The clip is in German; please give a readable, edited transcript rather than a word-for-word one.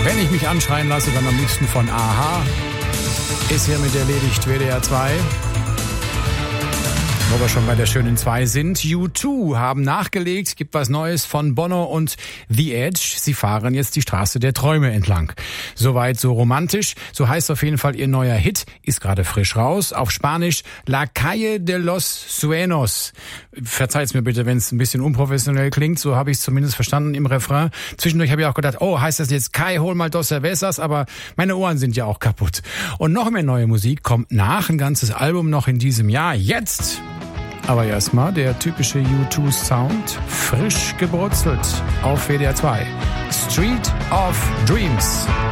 Wenn ich mich anschreien lasse, dann am liebsten von Aha. Ist hiermit erledigt, WDR 2. Wo wir schon bei der schönen 2 sind. U2 haben nachgelegt, gibt was Neues von Bono und The Edge. Sie fahren jetzt die Straße der Träume entlang. Soweit so romantisch. So heißt auf jeden Fall ihr neuer Hit. Ist gerade frisch raus. Auf Spanisch La Calle de los Sueños. Verzeiht's mir bitte, wenn es ein bisschen unprofessionell klingt. So habe ich es zumindest verstanden im Refrain. Zwischendurch habe ich auch gedacht, oh, heißt das jetzt Kai, hol mal dos cervezas? Aber meine Ohren sind ja auch kaputt. Und noch mehr neue Musik kommt nach. Ein ganzes Album noch in diesem Jahr. Jetzt! Aber erstmal der typische U2-Sound, frisch gebrutzelt auf WDR 2. Street of Dreams.